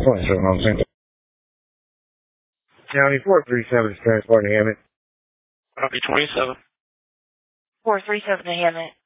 County 437 is transporting Hammett. Copy 27. 437 to Hammett.